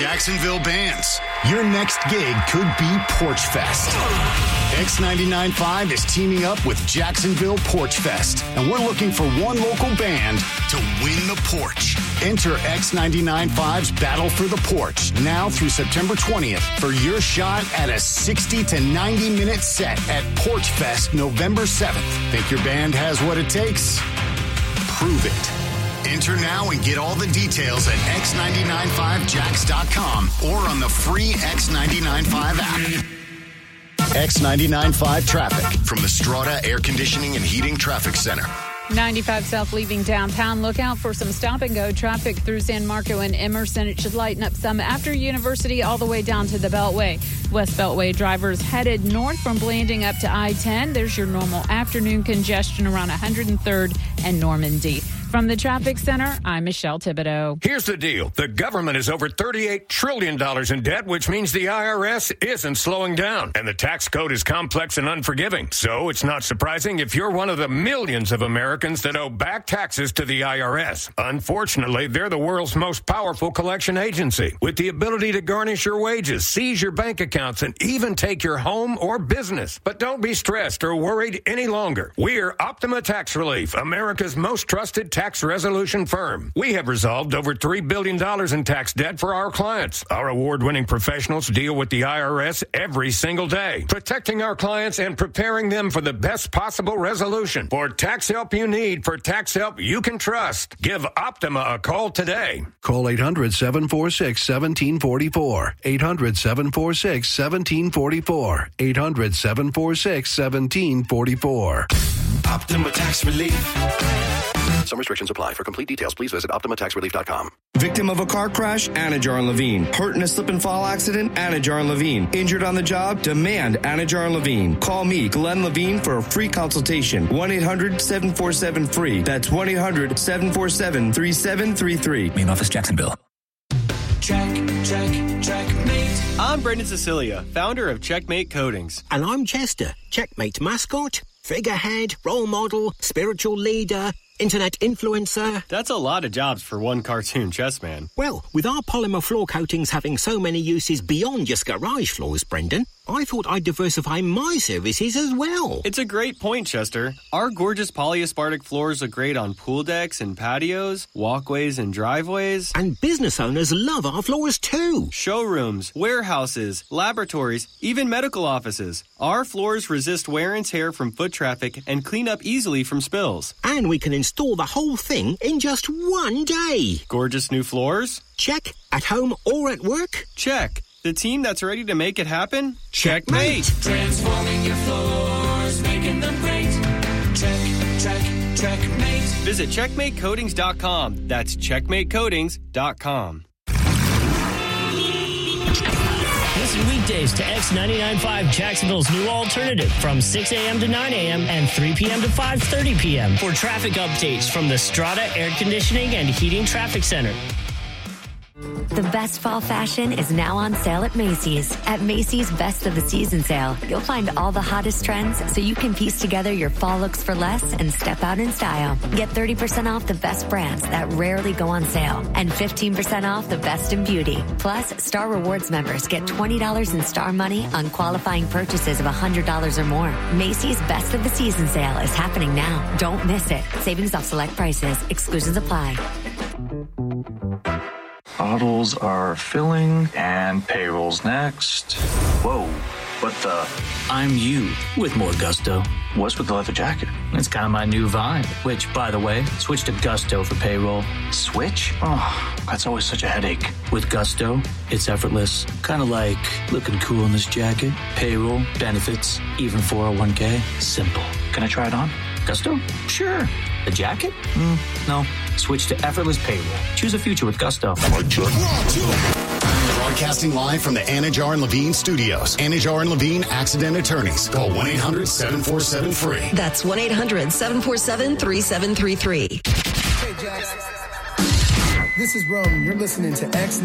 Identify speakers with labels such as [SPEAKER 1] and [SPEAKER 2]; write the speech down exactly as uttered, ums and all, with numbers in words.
[SPEAKER 1] Jacksonville bands, your next gig could be Porch Fest. X ninety-nine point five is teaming up with Jacksonville Porch Fest, and we're looking for one local band to win the porch. Enter X ninety-nine point five's Battle for the Porch now through September twentieth for your shot at a sixty to ninety minute set at Porch Fest November seventh. Think your band has what it takes? Prove it. Enter now and get all the details at x nine nine five jacks dot com or on the free X ninety-nine point five app. X ninety-nine point five traffic from the Strata Air Conditioning and Heating Traffic Center.
[SPEAKER 2] ninety-five South leaving downtown. Look out for some stop-and-go traffic through San Marco and Emerson. It should lighten up some after University all the way down to the Beltway. West Beltway drivers headed north from Blanding up to I ten. There's your normal afternoon congestion around one hundred third and Normandy. From the Traffic Center, I'm Michelle Thibodeau.
[SPEAKER 3] Here's the deal. The government is over thirty-eight trillion dollars in debt, which means the I R S isn't slowing down. And the tax code is complex and unforgiving. So it's not surprising if you're one of the millions of Americans that owe back taxes to the I R S. Unfortunately, they're the world's most powerful collection agency, with the ability to garnish your wages, seize your bank accounts, and even take your home or business. But don't be stressed or worried any longer. We're Optima Tax Relief, America's most trusted tax Tax resolution firm. We have resolved over three billion dollars in tax debt for our clients. Our award-winning professionals deal with the I R S every single day, protecting our clients and preparing them for the best possible resolution. For tax help you need, for tax help you can trust, give Optima a call today.
[SPEAKER 4] Call eight hundred, seven four six, one seven four four. eight hundred, seven four six, one seven four four. eight hundred, seven four six, one seven four four.
[SPEAKER 5] Optima Tax Relief.
[SPEAKER 4] Some restrictions apply. For complete details, please visit optima tax relief dot com.
[SPEAKER 6] Victim of a car crash? Anajar and Levine. Hurt in a slip and fall accident? Anajar and Levine. Injured on the job? Demand Anajar and Levine. Call me, Glenn Levine, for a free consultation. one eight hundred, seven four seven, F R E E. That's one eight hundred, seven four seven, three seven three three.
[SPEAKER 7] Main office, Jacksonville.
[SPEAKER 5] Check, check, checkmate.
[SPEAKER 8] I'm Brendan Cecilia, founder of Checkmate Coatings.
[SPEAKER 9] And I'm Chester, Checkmate mascot, figurehead, role model, spiritual leader, internet influencer.
[SPEAKER 8] That's a lot of jobs for one cartoon chess man.
[SPEAKER 9] Well, with our polymer floor coatings having so many uses beyond just garage floors, Brendan, I thought I'd diversify my services as well.
[SPEAKER 8] It's a great point, Chester. Our gorgeous polyaspartic floors look great on pool decks and patios, walkways and driveways.
[SPEAKER 9] And business owners love our floors too.
[SPEAKER 8] Showrooms, warehouses, laboratories, even medical offices. Our floors resist wear and tear from foot traffic and clean up easily from spills.
[SPEAKER 9] And we can install the whole thing in just one day.
[SPEAKER 8] Gorgeous new floors?
[SPEAKER 9] Check. At home or at work?
[SPEAKER 8] Check. The team that's ready to make it happen?
[SPEAKER 9] Checkmate.
[SPEAKER 5] Transforming your floors, making them great. Check, check, checkmate.
[SPEAKER 8] Visit checkmate coatings dot com. That's checkmate coatings dot com.
[SPEAKER 10] Listen weekdays to X ninety-nine point five, Jacksonville's new alternative from six a.m. to nine a.m. and three p.m. to five thirty p.m. for traffic updates from the Strata Air Conditioning and Heating Traffic Center.
[SPEAKER 11] The best fall fashion is now on sale at Macy's. At Macy's Best of the Season sale, you'll find all the hottest trends so you can piece together your fall looks for less and step out in style. Get thirty percent off the best brands that rarely go on sale and fifteen percent off the best in beauty. Plus, Star Rewards members get twenty dollars in Star Money on qualifying purchases of one hundred dollars or more. Macy's Best of the Season sale is happening now. Don't miss it. Savings off select prices. Exclusions apply.
[SPEAKER 12] Bottles are filling, and payroll's next. Whoa, what the?
[SPEAKER 7] I'm you with more gusto.
[SPEAKER 12] What's with the leather jacket?
[SPEAKER 7] It's kind of my new vibe, which, by the way, switch to Gusto for payroll.
[SPEAKER 12] Switch? Oh, that's always such a headache.
[SPEAKER 7] With Gusto, it's effortless. Kind of like looking cool in this jacket, payroll, benefits, even four oh one k. Simple.
[SPEAKER 12] Can I try it on?
[SPEAKER 7] Gusto? Sure. The jacket?
[SPEAKER 12] Mm, no.
[SPEAKER 7] Switch to effortless payroll. Choose a future with Gusto.
[SPEAKER 1] Broadcasting live from the Anajar and Levine studios. Anajar and Levine Accident Attorneys. Call one eight hundred, seven four seven, F R E E.
[SPEAKER 13] That's one eight hundred, seven four seven, three seven three three.
[SPEAKER 14] Hey, Jax. This is Rome. You're listening to X